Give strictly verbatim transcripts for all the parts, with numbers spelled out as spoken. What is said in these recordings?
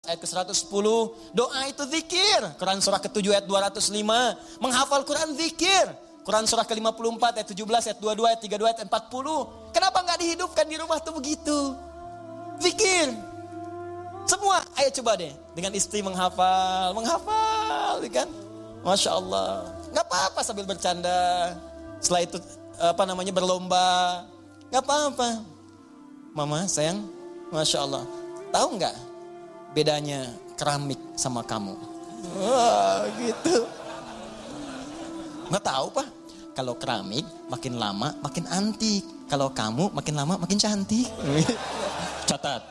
ayat ke seratus sepuluh. Doa itu zikir. Quran surah ketujuh ayat dua ratus lima. Menghafal Quran zikir. Quran surah ke lima puluh empat ayat tujuh belas, ayat dua puluh dua, ayat tiga puluh dua, ayat empat puluh. Kenapa gak dihidupkan di rumah tuh begitu? Zikir. Semua, ayo coba deh. Dengan istri menghafal, menghafal, kan? Masya Allah. Gak apa-apa sambil bercanda. Setelah itu, apa namanya, berlomba. Gak apa-apa. Mama, sayang, Masya Allah. Tahu gak bedanya keramik sama kamu? Wah, gitu. Nggak tahu Pak. Kalau keramik makin lama makin antik. Kalau kamu makin lama makin cantik. Catat.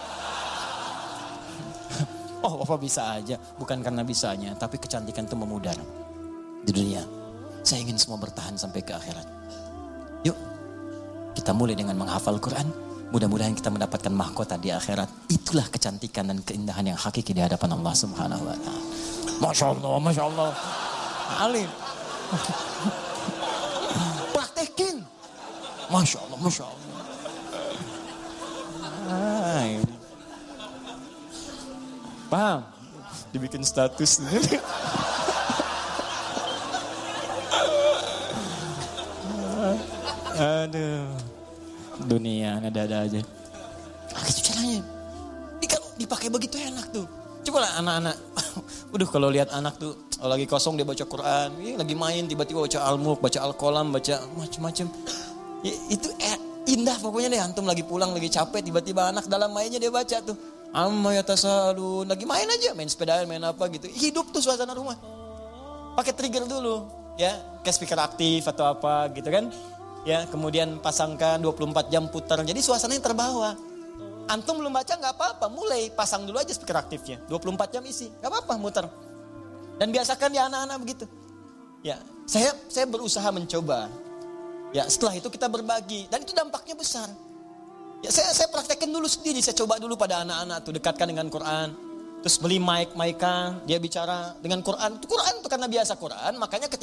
Oh Bapak bisa aja. Bukan karena bisanya. Tapi kecantikan itu memudar. Di dunia. Saya ingin semua bertahan sampai ke akhirat. Yuk. Kita mulai dengan menghafal Quran. Mudah-mudahan kita mendapatkan mahkota di akhirat. Itulah kecantikan dan keindahan yang hakiki di hadapan Allah Subhanahu wa taala. Masya Allah, Masya Allah. Alim. Praktekin. Masya Allah, Masya Allah. Ay. Paham? Dibikin status. Aduh. Dunia ada-ada aja. Nah, itu caranya. Ini kalau dipakai begitu enak tuh. Coba lah anak-anak. Waduh kalau lihat anak tuh oh, lagi kosong dia baca Quran, ya, lagi main tiba-tiba baca Al-Mulk, baca Al-Qalam, baca macam-macam. Ya, itu eh, indah pokoknya deh. Antum lagi pulang lagi capek tiba-tiba anak dalam mainnya dia baca tuh. Amma yatasalun, lagi main aja, main sepeda, main apa gitu. Hidup tuh suasana rumah. Pakai trigger dulu, ya, kayak speaker aktif atau apa gitu kan. Ya, kemudian pasangkan dua puluh empat jam putar. Jadi suasananya terbawa. Antum belum baca nggak apa-apa, mulai pasang dulu aja speaker aktifnya. dua puluh empat jam isi, nggak apa-apa muter. Dan biasakan ya anak-anak begitu. Ya, saya saya berusaha mencoba. Ya, setelah itu kita berbagi dan itu dampaknya besar. Ya, saya saya praktekkan dulu sendiri, saya coba dulu pada anak-anak tuh dekatkan dengan Quran. Terus beli mic, mic-an, dia bicara dengan Quran. Itu Quran itu karena biasa Quran, makanya ketika